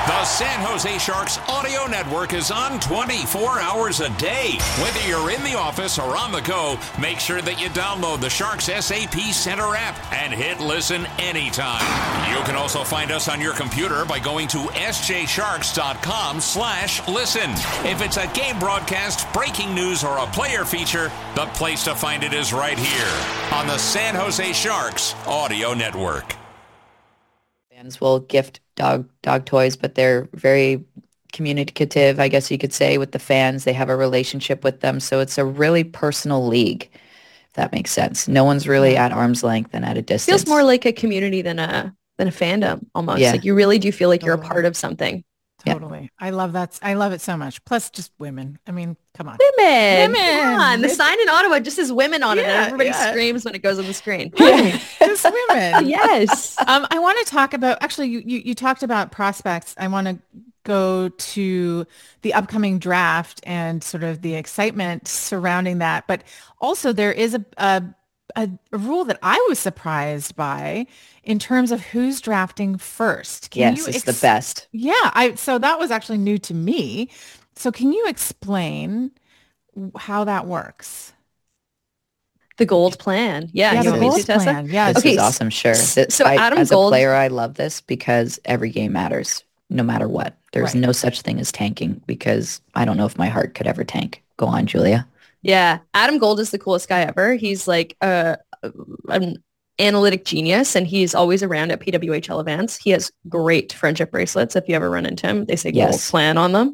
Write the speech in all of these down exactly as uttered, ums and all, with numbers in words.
The San Jose Sharks audio network is on twenty-four hours a day. Whether you're in the office or on the go, make sure that you download the Sharks S A P Center app and hit listen anytime. You can also find us on your computer by going to s j sharks dot com slash listen. If it's a game broadcast, breaking news, or a player feature, the place to find it is right here on the San Jose Sharks audio network. Fans will gift dog dog toys, but they're very communicative, I guess you could say, with the fans. They have a relationship with them, so it's a really personal league, if that makes sense. No one's really at arm's length and at a distance. Feels more like a community than a than a fandom almost. Yeah. Like you really do feel like you're a Totally. part of something. Totally. I love that. I love it so much. Plus just women. I mean, come on. Women, Women. come on. The It's- sign in Ottawa just says women on it, Yeah, and everybody yeah. screams when it goes on the screen. Right. Just women. Yes. Um, I want to talk about, actually, you, you, you talked about prospects. I want to go to the upcoming draft and sort of the excitement surrounding that. But also there is a, a, a, a rule that I was surprised by in terms of who's drafting first. Can Yes, you it's ex- the best. Yeah. I, so that was actually new to me. So can you explain how that works? The gold plan. Yeah. Yeah, you the want me to, gold Tessa? plan. Yeah. This Okay, is awesome, sure. This, so I, Adam as Gold- a player, I love this because every game matters, no matter what. There's Right. no such thing as tanking because I don't know if my heart could ever tank. Go on, Julia. Yeah. Adam Gold is the coolest guy ever. He's like a, an analytic genius, and he's always around at P W H L events. He has great friendship bracelets. If you ever run into him, they say gold Yes. plan on them.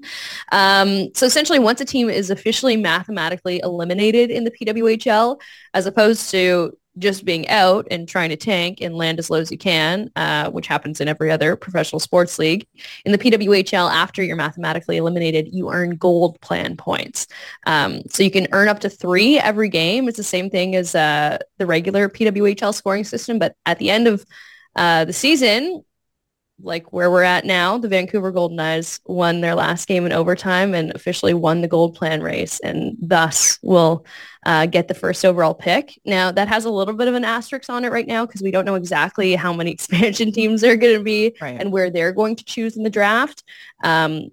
Um, so essentially, once a team is officially mathematically eliminated in the P W H L, as opposed to just being out and trying to tank and land as low as you can, uh, which happens in every other professional sports league. In the P W H L, after you're mathematically eliminated, you earn gold plan points. Um, so you can earn up to three every game. It's the same thing as uh, the regular P W H L scoring system. But at the end of uh, the season, like where we're at now, the Vancouver Golden Knights won their last game in overtime and officially won the gold plan race, and thus will uh, get the first overall pick. Now, that has a little bit of an asterisk on it right now because we don't know exactly how many expansion teams are going to be Right. and where they're going to choose in the draft. Um,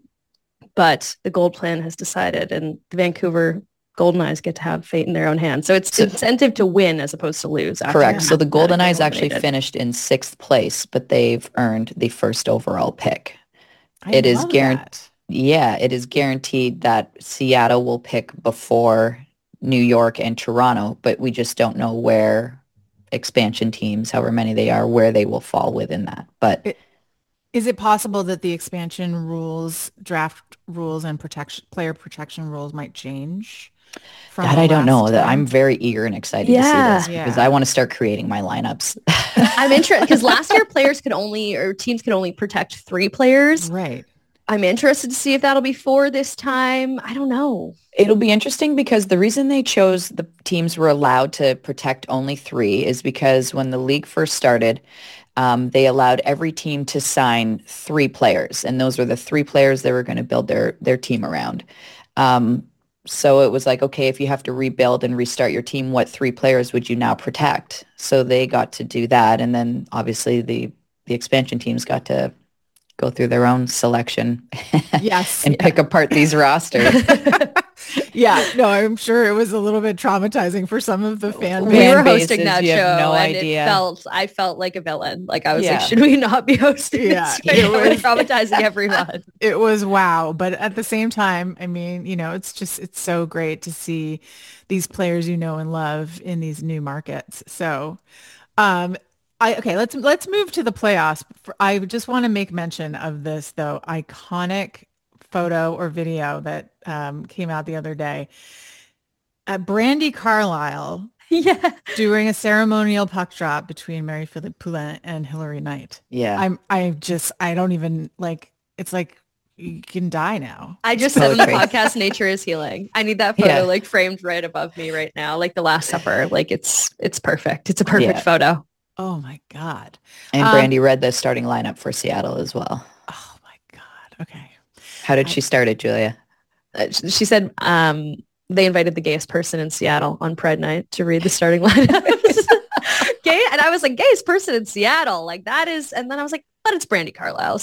but the gold plan has decided, and the Vancouver Golden Knights get to have fate in their own hands. So it's So- incentive to win as opposed to lose. after Correct. you're So the Golden Eyes mathematically actually eliminated. finished in sixth place, but they've earned the first overall pick. I It is love guaran- that. Yeah, it is guaranteed that Seattle will pick before New York and Toronto, but we just don't know where expansion teams, however many they are, where they will fall within that. But It- Is it possible that the expansion rules, draft rules, and protection player protection rules might change? From that the I don't know. last That time? I'm very eager and excited Yeah. to see this because Yeah. I want to start creating my lineups. I'm interested because last year players could only, or teams could only protect three players. right. I'm interested to see if that'll be four this time. I don't know. It'll be interesting because the reason they chose the teams were allowed to protect only three is because when the league first started, um, they allowed every team to sign three players, and those were the three players they were going to build their their team around. Um, so it was like, okay, if you have to rebuild and restart your team, what three players would you now protect? So they got to do that, and then obviously the the expansion teams got to go through their own selection Yes. and pick apart these rosters. Yeah. No, I'm sure it was a little bit traumatizing for some of the fan We base. Fan were hosting bases, that you show, have no and idea. it felt I felt like a villain. Like I was Yeah. like, should we not be hosting Yeah, this? it We're was- traumatizing everyone. It was wow. But at the same time, I mean, you know, it's just, it's so great to see these players you know and love in these new markets. So, um, I, okay, let's, let's move to the playoffs. I just want to make mention of this though, iconic photo or video that um, came out the other day. Uh, Brandy Carlisle Yeah. doing a ceremonial puck drop between Mary-Philippe Poulin and Hillary Knight. Yeah. I'm, I just, I don't even like, it's like, you can die now. I just said on the Poetry. podcast, nature is healing. I need that photo Yeah. like framed right above me right now, like the Last Supper. Like it's it's perfect. It's a perfect Yeah. photo. Oh my God. And Um, Brandy read the starting lineup for Seattle as well. Oh my God. Okay. How did she start it, Julia? Uh, sh- She said um, they invited the gayest person in Seattle on Pride Night to read the starting lineups. Gay, and I was like, gayest person in Seattle, like that is. And then I was like, but it's Brandy Carlisle.